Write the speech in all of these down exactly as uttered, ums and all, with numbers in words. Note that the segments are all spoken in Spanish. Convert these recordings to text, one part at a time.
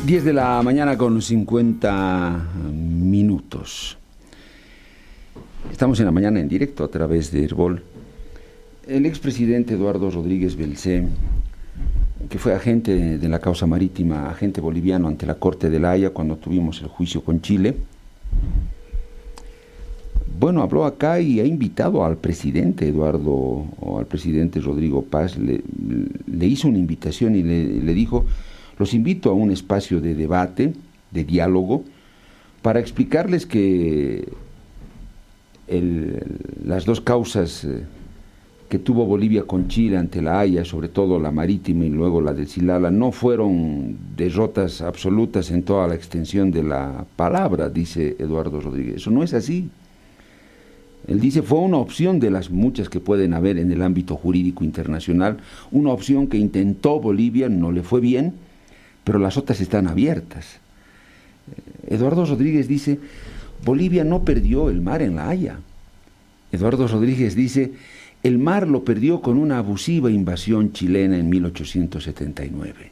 diez de la mañana con cincuenta minutos. Estamos en la mañana en directo a través de Herbol. El expresidente Eduardo Rodríguez Belcé, que fue agente de la causa marítima, agente boliviano ante la Corte de La Haya cuando tuvimos el juicio con Chile, bueno, habló acá y ha invitado al presidente Eduardo, o al presidente Rodrigo Paz, le, le hizo una invitación y le, le dijo: los invito a un espacio de debate, de diálogo, para explicarles que el, las dos causas que tuvo Bolivia con Chile ante La Haya, sobre todo la marítima y luego la del Silala, no fueron derrotas absolutas en toda la extensión de la palabra, dice Eduardo Rodríguez. Eso no es así. Él dice, fue una opción de las muchas que pueden haber en el ámbito jurídico internacional, una opción que intentó Bolivia, no le fue bien, pero las otras están abiertas. Eduardo Rodríguez dice, Bolivia no perdió el mar en La Haya. Eduardo Rodríguez dice, el mar lo perdió con una abusiva invasión chilena en mil ochocientos setenta y nueve.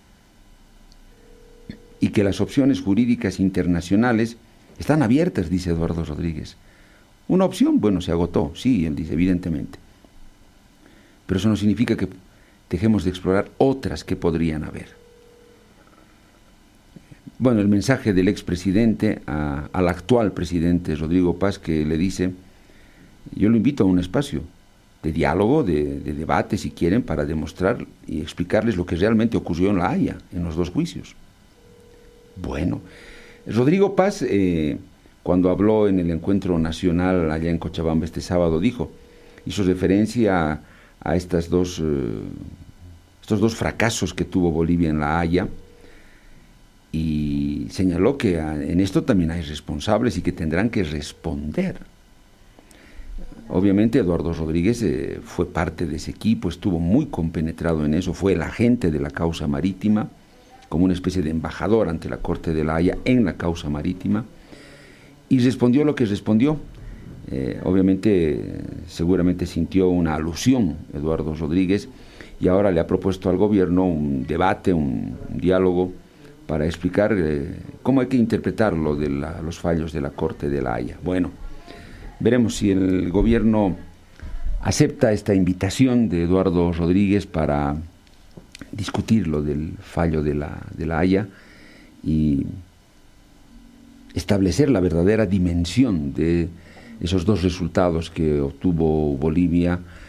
Y que las opciones jurídicas internacionales están abiertas, dice Eduardo Rodríguez. Una opción, bueno, se agotó, sí, él dice, evidentemente. Pero eso no significa que dejemos de explorar otras que podrían haber. Bueno, el mensaje del expresidente a, al actual presidente Rodrigo Paz, que le dice, yo lo invito a un espacio de diálogo, de, de debate, si quieren, para demostrar y explicarles lo que realmente ocurrió en La Haya, en los dos juicios. Bueno, Rodrigo Paz, eh, cuando habló en el encuentro nacional allá en Cochabamba este sábado, dijo, hizo referencia a, a estas dos, eh, estos dos fracasos que tuvo Bolivia en La Haya, y señaló que a, en esto también hay responsables y que tendrán que responder. Obviamente Eduardo Rodríguez eh, fue parte de ese equipo, estuvo muy compenetrado en eso, fue el agente de la causa marítima, como una especie de embajador ante la Corte de La Haya en la causa marítima, y respondió lo que respondió. Eh, obviamente, seguramente sintió una alusión Eduardo Rodríguez, y ahora le ha propuesto al gobierno un debate, un, un diálogo, para explicar eh, cómo hay que interpretar lo de la, los fallos de la Corte de La Haya. Bueno, veremos si el gobierno acepta esta invitación de Eduardo Rodríguez para discutir lo del fallo de la, de la Haya y establecer la verdadera dimensión de esos dos resultados que obtuvo Bolivia